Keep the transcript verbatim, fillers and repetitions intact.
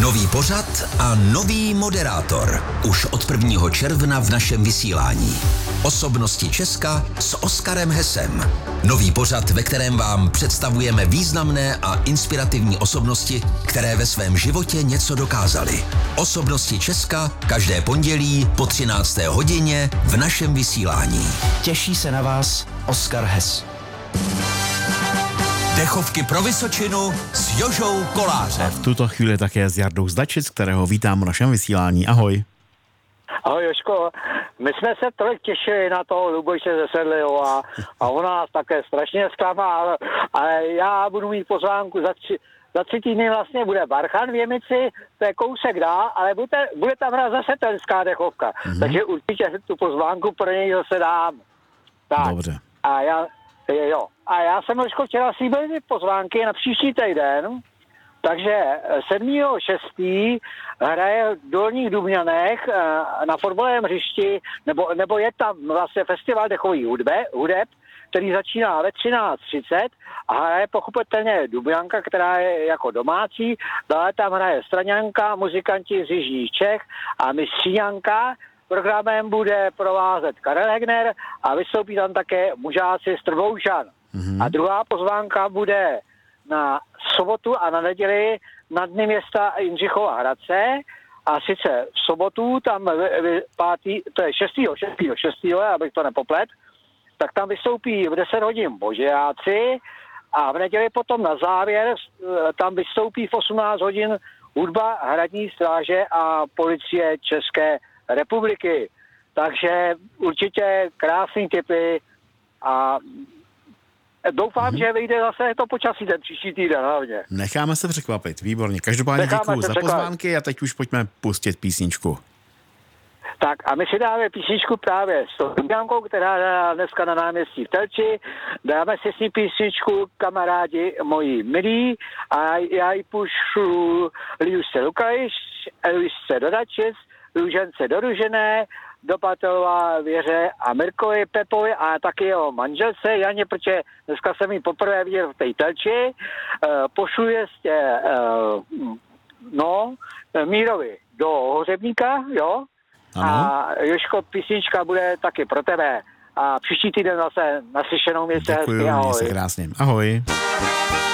Nový pořad a nový moderátor. Už od prvního června v našem vysílání. Osobnosti Česka s Oskarem Hesem. Nový pořad, ve kterém vám představujeme významné a inspirativní osobnosti, které ve svém životě něco dokázaly. Osobnosti Česka každé pondělí po třinácté hodině v našem vysílání. Těší se na vás Oskar Hes. Dechovky pro Vysočinu s Jožou Kolářem. A v tuto chvíli také s Jardou Zdačic, kterého vítám v našem vysílání. Ahoj. Ahoj Jožko, my jsme se tolik těšili na toho Luboše ze Sedliho a, a ona nás také strašně zklamal, ale já budu mít pozvánku za tři, za tři týdny vlastně bude Barchan v Jemici, to je kousek dál, ale bude, bude tam hrát zase tenská dechovka, mm-hmm. takže určitě tu pozvánku pro něj zase dám. Tak. Dobře. A já, jo, a já jsem Jožko včera slíbil pozvánky na příští týden. Takže sedmého šestého hraje v Dolních Dubňanech na fotbalovém hřišti, nebo, nebo je tam vlastně festival dechových hudbe, hudeb, který začíná ve třináct třicet a hraje pochopitelně Dubňanka, která je jako domácí, dále tam hraje Straňanka, muzikanti z Jižních Čech a Mistříňanka. Programem bude provázet Karel Hegner a vystoupí tam také mužáci z Trvoušan. Mm-hmm. A druhá pozvánka bude na sobotu a na neděli na dny města Jindřichova Hradce a sice v sobotu tam v, v pátý, to je šestého šestého šestého abych to nepoplet, tak tam vystoupí v deset hodin božejáci a v neděli potom na závěr tam vystoupí v osmnáct hodin hudba Hradní stráže a policie České republiky. Takže určitě krásný tipy a doufám, mm-hmm. že vyjde zase to počasí ten příští týden hlavně. Necháme se překvapit, výborně. Každopádně děkuju za pozvánky a teď už pojďme pustit písničku. Tak a my si dáme písničku právě s tou Dubňankou, která je dneska na náměstí v Telči. Dáme si s ní písničku Kamarádi moji milí a já ji pušu Liusce Lukajš, Luisce Dodačis, Růžence do Ružené, do Patelova Věře a Mirkovi Pepovi a taky jeho manželce Janě, protože dneska jsem ji poprvé viděl v té Telči. Uh, pošluje jste uh, no, Mírovi do Hořebníka, jo? Ano. A Jožko, písnička bude taky pro tebe. A příští týden zase naslyšenou městě. Děkuju, měj se krásně. Ahoj.